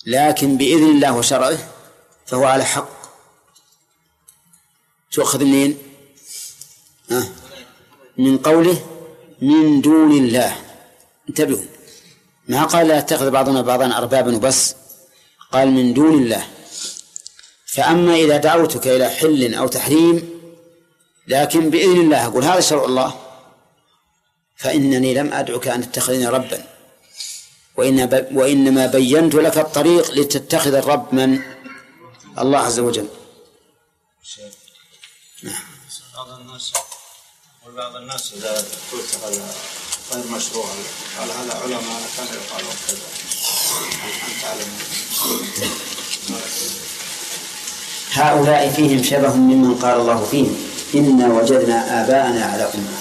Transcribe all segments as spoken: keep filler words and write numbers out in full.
لكن بإذن الله وشرعه فهو على حق. تؤخذ منين؟ آه. من قوله من دون الله. انتبهوا، ما قال لا يتخذ بعضنا بعضا أربابا وبس، قال من دون الله. فأما إذا دعوتك إلى حل أو تحريم لكن بإذن الله أقول هذا شرع الله، فإنني لم أدعك أن تتخذني ربا، وإنما بينت لك الطريق لتتخذ الرب من الله عز وجل. نعم. بعض الناس وبعض الناس إذا قلت هذا غير مشروع قال هذا علماء كان يقال كذا أنت تعلم. هؤلاء فيهم شبه ممن قال الله فيهم إنا وجدنا آباءنا على أمة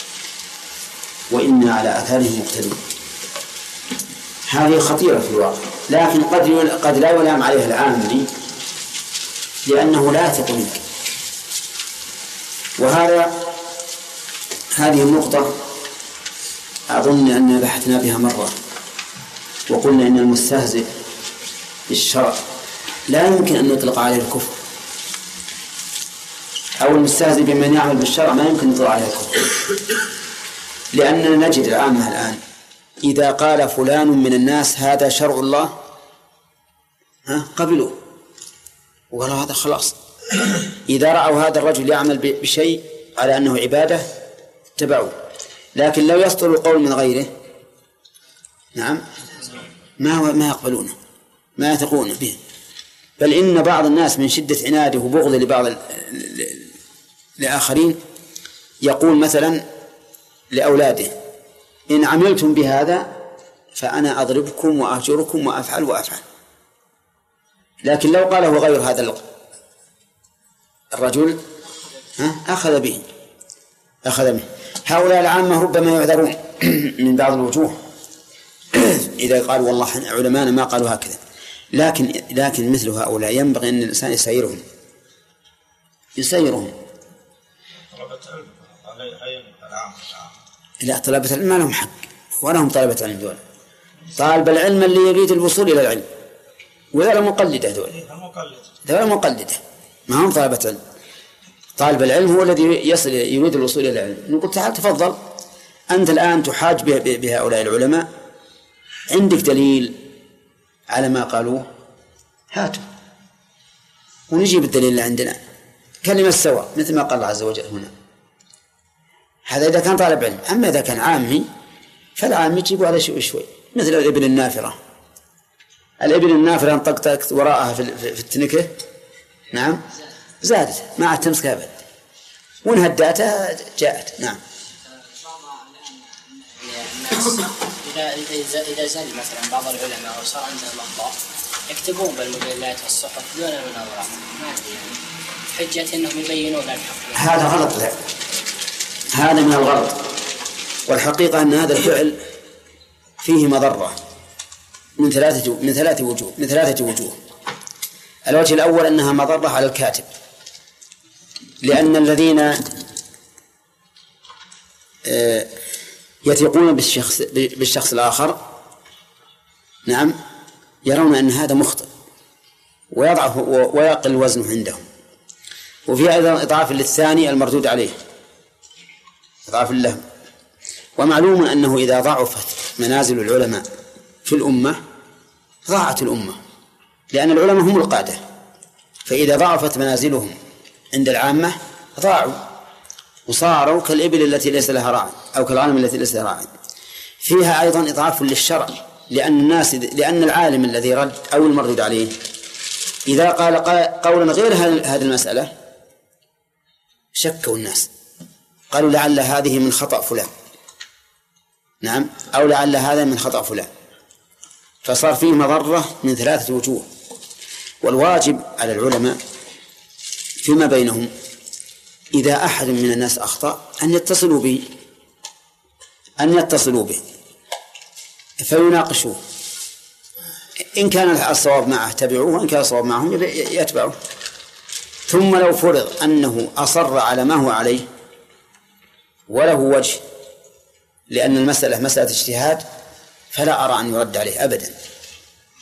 وإنا على آثارهم مقتدون. هذه خطيرة في الواقع، لكن قد قد لا يلام عليها العامي لأنه لا يثق منك. وهذا هذه النقطة أظن أن بحثنا بها مرة، وقلنا إن المستهزئ بالشرع لا يمكن أن نطلق عليه الكفر، أو المستهزئ بمن يعمل بالشرع ما يمكن أن نطلق عليه الكفر، لأننا نجد العامة الآن إذا قال فلان من الناس هذا شرع الله ها قبلوا وقالوا هذا خلاص. إذا رأوا هذا الرجل يعمل بشيء على أنه عبادة اتبعوا، لكن لو يصدر القول من غيره نعم ما ما يقبلونه ما يثقون به. بل إن بعض الناس من شدة عناده وبغضه لبعض الآخرين يقول مثلا لأولاده إن عملتم بهذا فأنا أضربكم وأهجركم وأفعل وأفعل. لكن لو قاله غير هذا الرجل ها أخذ به أخذ به. هؤلاء العامة ربما يعذرون من بعض الوجوه إذا قالوا والله علماءنا ما قالوا هكذا، لكن لكن مثل هؤلاء ينبغي أن الإنسان يسيرهم يسيرهم لا طلبة العلم ما لهم حق ولهم طلبة علم دول. طالب العلم اللي يريد الوصول إلى العلم، وذولا مقلدة دول ذولا مقلدة ما هم طلبة علم. طالب العلم هو الذي يصل يريد الوصول إلى العلم. نقول تعال تفضل أنت الآن تحاج بهؤلاء العلماء، عندك دليل على ما قالوه هاتوا ونجيب الدليل اللي عندنا كلمة سواء مثل ما قال الله عز وجل هنا. هذا إذا كان طالب علم. أما إذا كان عامي فالعامي يجيبوا على شيء شوي، مثل الإبل النافرة. الإبل النافرة انطقطقت وراءها في التنكة نعم زادت ما عاد تمسك أبدا، وإن هداتها جاءت. نعم. إذا إذا إذا زال مثلا بعض العلماء وصار عندهم أخطاء يكتبون بالمجلات والصحف دون المناظرة، ما أدري حجة أنهم يبينون الحق. هذا غلط، لا هذا من الغلط. والحقيقة أن هذا الفعل فيه مضرة من ثلاثة من ثلاثة وجوه من ثلاثة وجوه. الوجه الأول أنها مضرة على الكاتب، لأن الذين يثقون بالشخص بالشخص الآخر نعم يرون أن هذا مخطئ ويضعف ويقل وزنه عندهم. وفي أيضا إضعاف للثاني المردود عليه، إضعاف له. ومعلوم أنه إذا ضعفت منازل العلماء في الأمة ضاعت الأمة، لأن العلماء هم القادة، فإذا ضعفت منازلهم عند العامة ضاعوا وصاروا كالإبل التي ليس لها راع أو كالغنم التي ليس لها راع. فيها أيضا إضعاف للشرع، لأن الناس لأن العالم الذي رد أو المردود عليه إذا قال قولا غير هذه المسألة شكوا الناس، قالوا لعل هذه من خطأ فلان نعم أو لعل هذا من خطأ فلان، فصار فيه مضرة من ثلاثة وجوه. والواجب على العلماء فيما بينهم إذا أحد من الناس أخطأ أن يتصلوا به أن يتصلوا به فيناقشوه، إن كان الصواب معه تبعوه وإن كان الصواب معهم يتبعوه. ثم لو فرض أنه أصر على ما هو عليه وله وجه، لأن المسألة مسألة اجتهاد، فلا أرى أن يرد عليه أبدا،